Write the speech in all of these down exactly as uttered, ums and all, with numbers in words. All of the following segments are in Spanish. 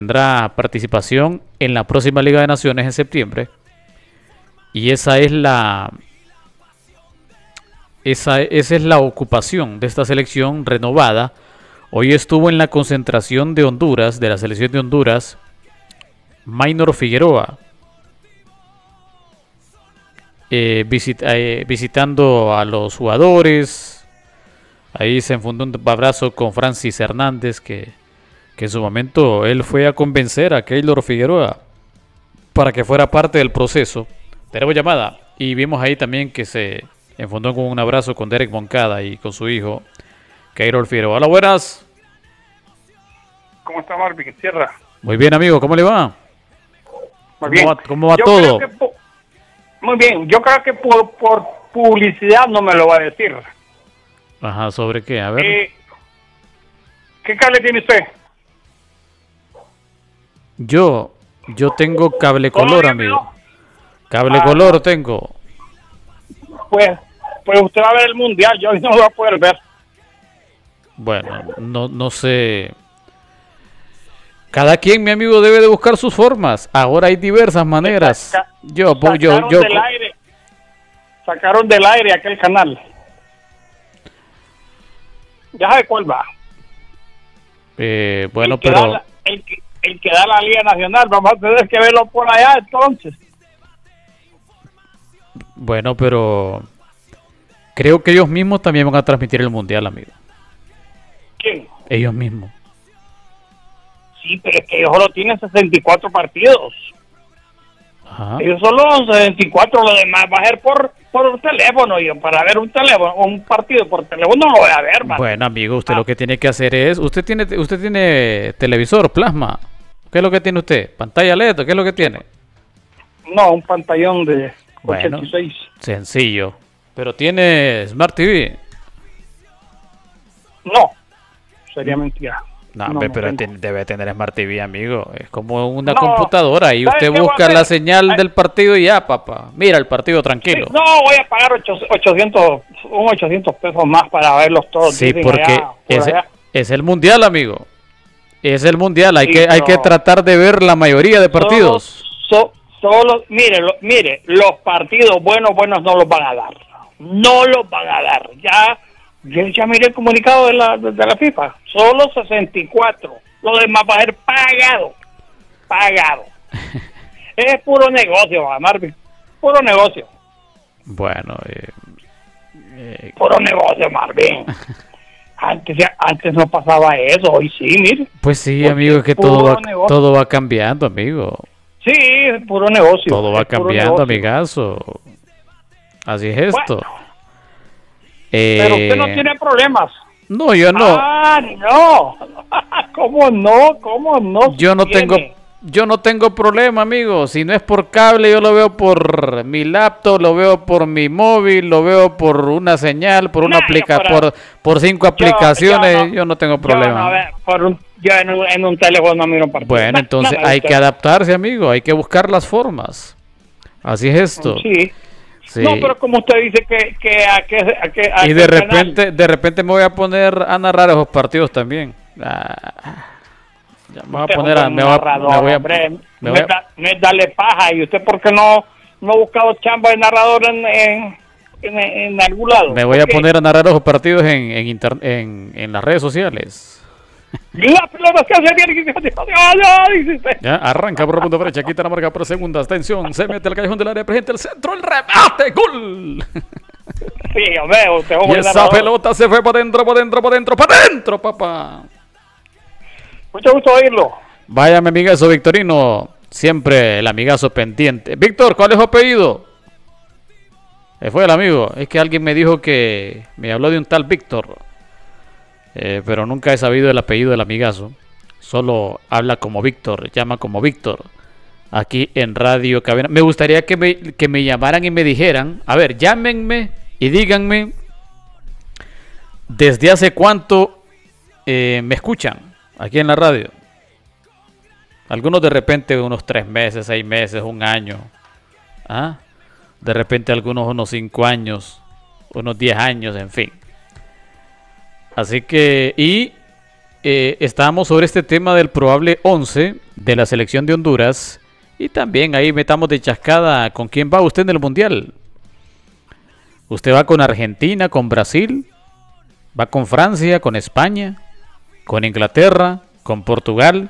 tendrá participación en la próxima Liga de Naciones en septiembre. Y esa es la esa, esa es la ocupación de esta selección renovada. Hoy estuvo en la concentración de Honduras, de la selección de Honduras, Maynor Figueroa, eh, visita, eh, visitando a los jugadores. Ahí se enfundó un abrazo con Francis Hernández, que, que en su momento él fue a convencer a Keylor Figueroa para que fuera parte del proceso. Tenemos llamada y vimos ahí también que se enfundó con un abrazo con Derek Moncada y con su hijo Keylor Figueroa. Hola, buenas. ¿Cómo está Marvin? Sierra. Muy bien, amigo, ¿cómo le va? Muy bien. ¿Cómo va, cómo va Yo todo? creo que po- muy bien, yo creo que por, por publicidad no me lo va a decir. Ajá, ¿sobre qué? A ver. Eh, ¿Qué cable tiene usted? Yo, yo tengo cable color, ¿Todavía amigo. no? Cable Ah, color tengo. Pues, pues usted va a ver el mundial, yo no lo voy a poder ver. Bueno, no, no sé. Cada quien, mi amigo, debe de buscar sus formas. Ahora hay diversas maneras. Saca- Yo, po- yo, sacaron yo. del aire, sacaron del aire aquel canal. Ya sabe cuál va. eh, bueno, el que da pero la- el, que, el que da la Liga Nacional, vamos a tener que verlo por allá entonces. bueno, pero creo que ellos mismos también van a transmitir el mundial, amigo. ¿Quién? Ellos mismos. Sí, pero es que ellos solo tienen sesenta y cuatro partidos. Ajá. Ellos solo sesenta y cuatro, lo demás va a ser por, por teléfono. Yo para ver un teléfono, un partido por teléfono no lo voy a ver, man. Bueno, amigo, usted Ah. lo que tiene que hacer es, usted tiene, usted tiene televisor, plasma. ¿Qué es lo que tiene usted? Pantalla L E D, ¿qué es lo que tiene? No, un pantallón de Bueno. ochenta y seis. Sencillo. Pero tiene Smart T V. No, sería mentira. No, No, hombre, no pero tengo. ten- debe tener Smart T V, amigo. Es como una No. computadora y ¿Sabe usted qué voy a busca hacer? la señal Ay. del partido y ya, papá. Mira el partido tranquilo. No, voy a pagar ocho- ochocientos, un ochocientos pesos más para verlos todos. Sí, dicen porque allá, por es, allá. es el mundial, amigo. Es el mundial. Hay, Sí, que, hay pero- que tratar de ver la mayoría de partidos. Solo, so- solo, mire, lo- mire, los partidos buenos, buenos no los van a dar. No los van a dar. Ya, ya, ya miré el comunicado de la, de, de la FIFA. Solo sesenta y cuatro. Lo demás va a ser pagado. Pagado. Es puro negocio, va, Marvin. Puro negocio. Bueno, eh, eh, Puro negocio, Marvin. Antes, ya- antes no pasaba eso. Hoy sí, mire. pues sí, Porque amigo, es que puro todo va, negocio. todo va cambiando, amigo. Sí, es puro negocio. Todo va es puro cambiando, negocio. amigazo. Así es esto. Bueno, Pero usted no Eh, tiene problemas. No, yo no. Ah, no. ¿Cómo no? ¿Cómo no? Yo no tiene? tengo, yo no tengo problema, amigo. Si no es por cable, yo lo veo por mi laptop, lo veo por mi móvil, lo veo por una señal, por una No, aplica, yo por, por cinco aplicaciones. Yo yo no, tengo Yo, problema. no, a ver, por un- yo en un, en un teléfono no miro partidos. Bueno, No, entonces no me hay gusta. que adaptarse, amigo. Hay que buscar las formas. Así es esto. Sí. Sí. No, pero como usted dice que, que a que, a que a Y qué de canal. repente, de repente me voy a poner a narrar esos partidos también. Ah, ya me voy a Usted es poner un a, me voy a, narrador, me voy a- hombre. me No voy a- es da- no es darle paja. ¿Y usted por qué no, no ha buscado chamba de narrador en, en, en, en algún lado? me voy a ¿Por qué? poner a narrar esos partidos en, en, inter- en, en las redes sociales. La pelota que se viene, que se- ¡Ah, no! Dice usted. Ya, arranca por el punto derecha, quita la marca por segunda, atención, se mete al callejón del área, presente el centro, el remate, gol. Sí, hombre, usted es un Y buen esa narrador. pelota se fue para adentro, para adentro, para adentro, para adentro, papá. Mucho gusto oírlo. Vaya mi amigazo Victorino, siempre el amigazo pendiente. Víctor, ¿cuál es su apellido? Se fue el amigo, es que alguien me dijo que me habló de un tal Víctor, eh, pero nunca he sabido el apellido del amigazo. Solo habla como Víctor, llama como Víctor. Aquí en Radio Cabina. Me gustaría que me, que me llamaran y me dijeran, a ver, llámenme y díganme desde hace cuánto eh, me escuchan aquí en la radio. Algunos de repente unos tres meses, seis meses, un año. ¿Ah? De repente algunos unos cinco años, unos diez años, en fin. Así que, y eh, estábamos sobre este tema del probable once de la selección de Honduras. Y también ahí metamos de chascada con quién va usted en el Mundial. ¿Usted va con Argentina, con Brasil? ¿Va con Francia, con España, con Inglaterra, con Portugal,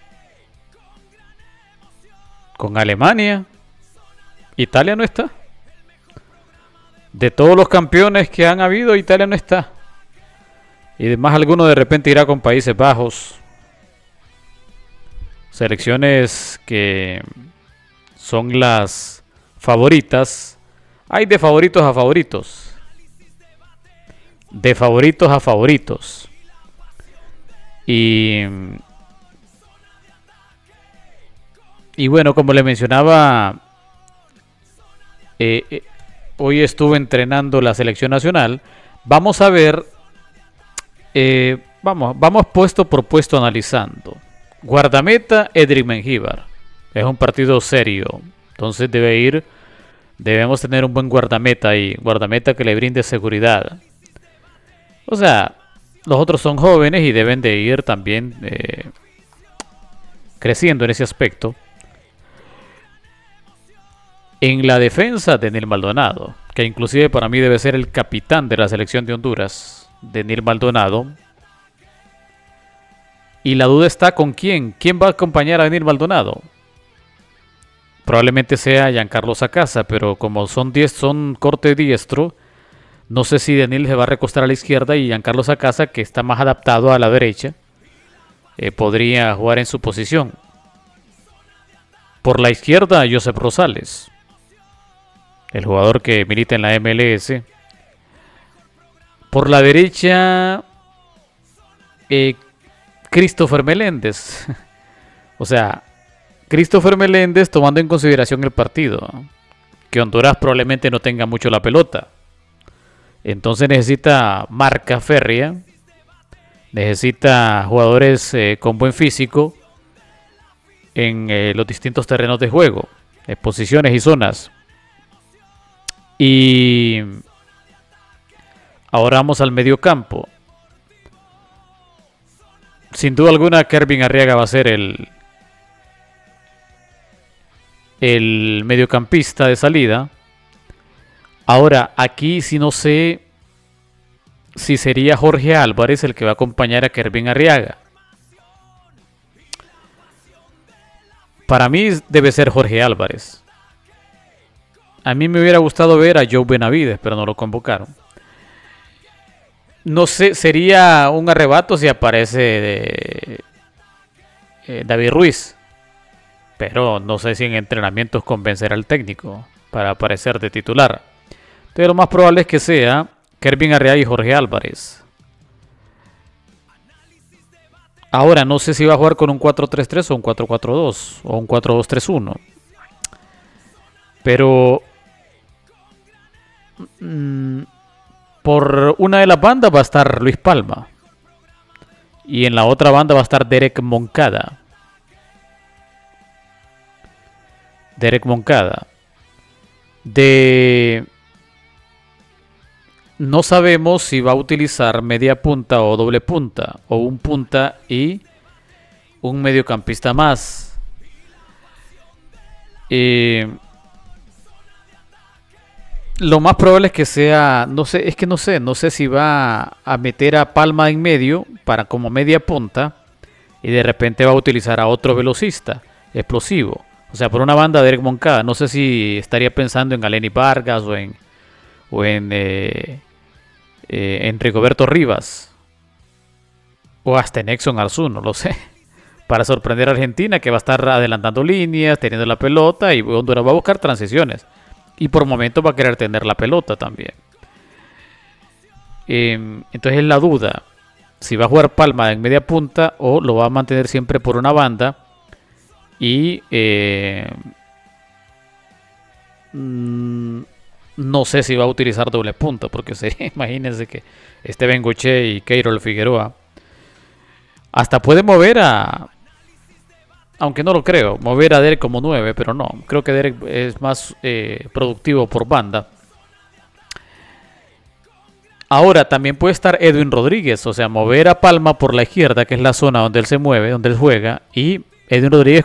con Alemania? Italia no está. De todos los campeones que han habido, Italia no está. Y además alguno de repente irá con Países Bajos. Selecciones que son las favoritas. Hay de favoritos a favoritos. De favoritos a favoritos. Y, y bueno, como le mencionaba, eh, eh, hoy estuve entrenando la selección nacional. Vamos a ver, eh, vamos, vamos puesto por puesto analizando. Guardameta, Edric Mengíbar. Es un partido serio. Entonces debe ir, debemos tener un buen guardameta ahí. Guardameta que le brinde seguridad. O sea, los otros son jóvenes y deben de ir también eh, creciendo en ese aspecto. En la defensa, Denil Maldonado, que inclusive para mí debe ser el capitán de la selección de Honduras, Denil Maldonado. Y la duda está con quién. ¿Quién va a acompañar a Denil Maldonado? Probablemente sea Giancarlo Sacasa, pero como son diez, son corte diestro, no sé si Denil se va a recostar a la izquierda y Giancarlo Sacasa, que está más adaptado a la derecha, eh, podría jugar en su posición. Por la izquierda, Josep Rosales, el jugador que milita en la M L S. Por la derecha, eh, Christopher Meléndez. O sea, Christopher Meléndez tomando en consideración el partido, que Honduras probablemente no tenga mucho la pelota. Entonces necesita marca férrea, necesita jugadores eh, con buen físico en eh, los distintos terrenos de juego, eh, posiciones y zonas. Y ahora vamos al medio campo. Sin duda alguna, Kervin Arriaga va a ser el, el mediocampista de salida. Ahora, aquí sí no sé si sería Jorge Álvarez el que va a acompañar a Kervin Arriaga. Para mí debe ser Jorge Álvarez. A mí me hubiera gustado ver a Joe Benavides, pero no lo convocaron. No sé, sería un arrebato si aparece de, eh, David Ruiz. Pero no sé si en entrenamientos convencerá al técnico para aparecer de titular. Entonces lo más probable es que sea Kervin Arriaga y Jorge Álvarez. Ahora no sé si va a jugar con un cuatro tres tres o un cuatro cuatro dos o un cuatro dos tres uno. Pero mmm, por una de las bandas va a estar Luis Palma. Y en la otra banda va a estar Derek Moncada. Derek Moncada. De... No sabemos si va a utilizar media punta o doble punta. O un punta y un mediocampista más. Eh... Lo más probable es que sea, no sé, es que no sé, no sé si va a meter a Palma en medio para como media punta y de repente va a utilizar a otro velocista explosivo. O sea, por una banda de Derek Moncada, no sé si estaría pensando en Aleni Vargas o en o en, eh, eh, en Rigoberto Rivas o hasta en Exxon Arzú, no lo sé. Para sorprender a Argentina, que va a estar adelantando líneas, teniendo la pelota, y Honduras va a buscar transiciones. Y por momentos va a querer tener la pelota también. Eh, entonces es la duda. Si va a jugar Palma en media punta o lo va a mantener siempre por una banda. Y eh, mmm, no sé si va a utilizar doble punta. Porque sería, imagínense que esté Bengoche y Keirol Figueroa. Hasta puede mover a... Aunque no lo creo, mover a Derek como nueve, pero no, creo que Derek es más eh, productivo por banda. Ahora también puede estar Edwin Rodríguez, o sea, mover a Palma por la izquierda, que es la zona donde él se mueve, donde él juega, y Edwin Rodríguez